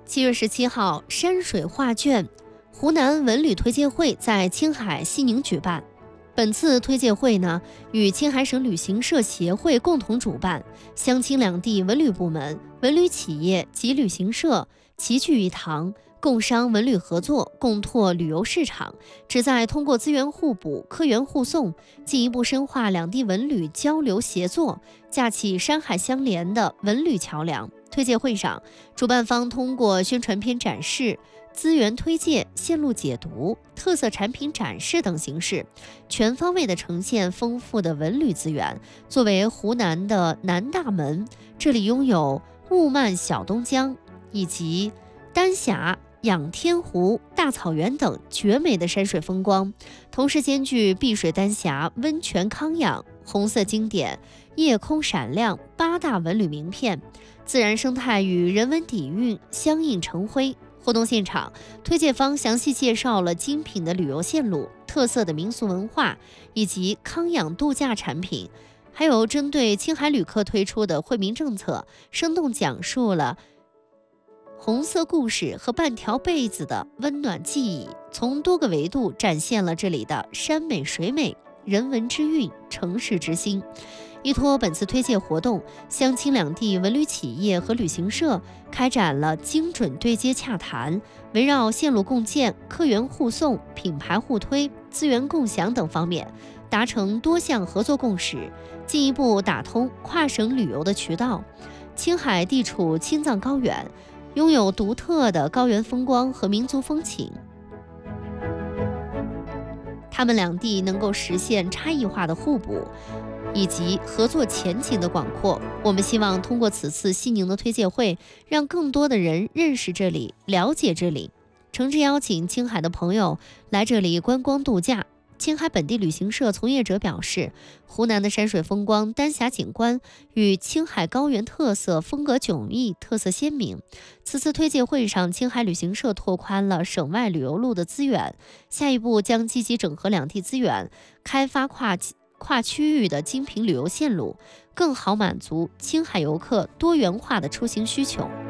7月17号，山水画卷湖南文旅推介会在青海西宁举办。本次推介会呢，与青海省旅行社协会共同主办，湘青两地文旅部门、文旅企业及旅行社齐聚一堂，共商文旅合作，共拓旅游市场，旨在通过资源互补、客源互送，进一步深化两地文旅交流协作，架起山海相连的文旅桥梁。推介会上，主办方通过宣传片展示、资源推介、线路解读、特色产品展示等形式，全方位地呈现丰富的文旅资源。作为湖南的南大门，这里拥有雾漫小东江以及丹霞、仰天湖、大草原等绝美的山水风光，同时兼具碧水丹霞、温泉康养、红色经典、夜空闪亮8大文旅名片，自然生态与人文底蕴相映成辉。活动现场，推介方详细介绍了精品的旅游线路、特色的民俗文化以及康养度假产品，还有针对青海旅客推出的惠民政策，生动讲述了红色故事和半条被子的温暖记忆，从多个维度展现了这里的山美水美、人文之韵、城市之心。依托本次推介活动，湘青两地文旅企业和旅行社开展了精准对接洽谈，围绕线路共建、客源互送、品牌互推、资源共享等方面，达成多项合作共识，进一步打通跨省旅游的渠道。青海地处青藏高原，拥有独特的高原风光和民族风情，他们两地能够实现差异化的互补以及合作前景的广阔。我们希望通过此次西宁的推介会，让更多的人认识这里、了解这里，诚挚邀请青海的朋友来这里观光度假。青海本地旅行社从业者表示，湖南的山水风光、丹霞景观与青海高原特色风格迥异、特色鲜明。此次推介会上，青海旅行社拓宽了省外旅游路的资源，下一步将积极整合两地资源，开发跨区域的精品旅游线路，更好满足青海游客多元化的出行需求。